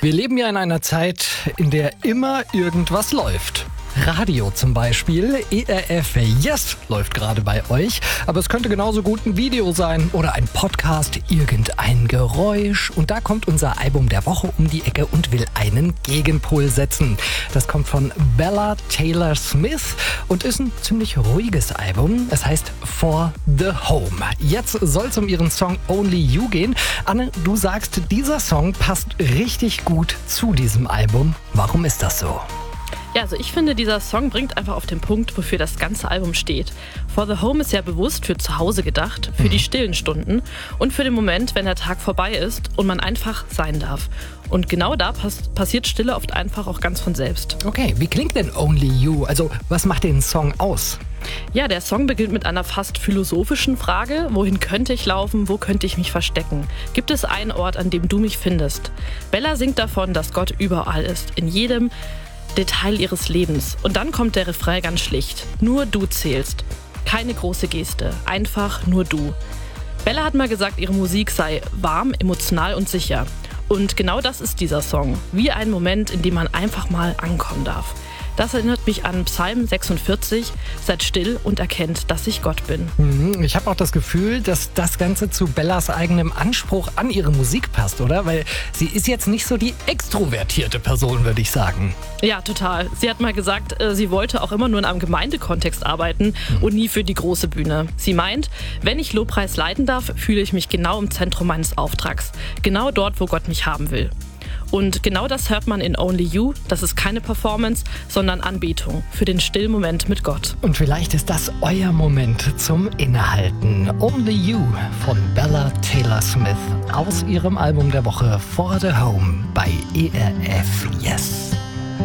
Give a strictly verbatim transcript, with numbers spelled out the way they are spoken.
Wir leben ja in einer Zeit, in der immer irgendwas läuft. Radio zum Beispiel, E R F Yes läuft gerade bei euch, aber es könnte genauso gut ein Video sein oder ein Podcast, irgendein Geräusch. Und da kommt unser Album der Woche um die Ecke und will einen Gegenpol setzen. Das kommt von Bella Taylor Smith und ist ein ziemlich ruhiges Album. Es heißt For the Home. Jetzt soll es um ihren Song Only You gehen. Anne, du sagst, dieser Song passt richtig gut zu diesem Album. Warum ist das so? Ja, also ich finde, dieser Song bringt einfach auf den Punkt, wofür das ganze Album steht. For the Home ist ja bewusst für zu Hause gedacht, für die stillen Stunden und für den Moment, wenn der Tag vorbei ist und man einfach sein darf. Und genau da pass- passiert Stille oft einfach auch ganz von selbst. Okay, wie klingt denn Only You? Also, was macht den Song aus? Ja, der Song beginnt mit einer fast philosophischen Frage. Wohin könnte ich laufen? Wo könnte ich mich verstecken? Gibt es einen Ort, an dem du mich findest? Bella singt davon, dass Gott überall ist, in jedem Detail ihres Lebens. Und dann kommt der Refrain ganz schlicht. Nur du zählst. Keine große Geste. Einfach nur du. Bella hat mal gesagt, ihre Musik sei warm, emotional und sicher. Und genau das ist dieser Song. Wie ein Moment, in dem man einfach mal ankommen darf. Das erinnert mich an Psalm sechsundvierzig. Seid still und erkennt, dass ich Gott bin. Ich habe auch das Gefühl, dass das Ganze zu Bellas eigenem Anspruch an ihre Musik passt, oder? Weil sie ist jetzt nicht so die extrovertierte Person, würde ich sagen. Ja, total. Sie hat mal gesagt, sie wollte auch immer nur in einem Gemeindekontext arbeiten und nie für die große Bühne. Sie meint, wenn ich Lobpreis leiten darf, fühle ich mich genau im Zentrum meines Auftrags. Genau dort, wo Gott mich haben will. Und genau das hört man in Only You. Das ist keine Performance, sondern Anbetung für den stillen Moment mit Gott. Und vielleicht ist das euer Moment zum Innehalten. Only You von Bella Taylor Smith aus ihrem Album der Woche For the Home bei E R F Yes.